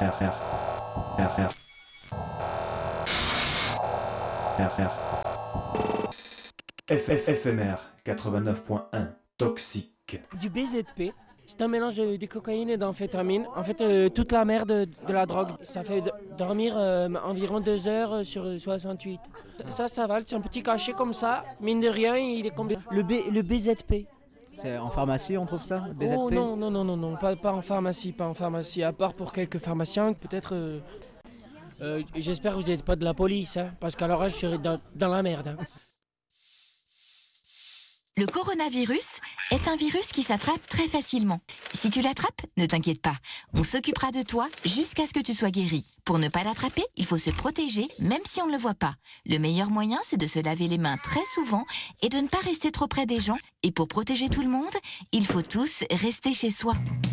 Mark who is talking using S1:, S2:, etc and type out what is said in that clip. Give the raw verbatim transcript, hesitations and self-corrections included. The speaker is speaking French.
S1: F F F M R quatre-vingt-neuf point un, toxique.
S2: Du B Z P, c'est un mélange de, de cocaïne et d'amphétamine. En fait, euh, toute la merde de, de la drogue, ça fait de, dormir euh, environ deux heures sur soixante-huit. Ça, ça va, c'est un petit cachet comme ça. Mine de rien, il est comme ça. Le, B, le B Z P.
S3: C'est en pharmacie, on trouve ça, B Z P?
S2: Oh non, non, non, non, non, pas, pas en pharmacie, pas en pharmacie. À part pour quelques pharmaciens, peut-être... Euh, euh, j'espère que vous n'êtes pas de la police, hein, parce qu'alors là, je serais dans, dans la merde. Hein.
S4: Le coronavirus est un virus qui s'attrape très facilement. Si tu l'attrapes, ne t'inquiète pas. On s'occupera de toi jusqu'à ce que tu sois guéri. Pour ne pas l'attraper, il faut se protéger, même si on ne le voit pas. Le meilleur moyen, c'est de se laver les mains très souvent et de ne pas rester trop près des gens. Et pour protéger tout le monde, il faut tous rester chez soi.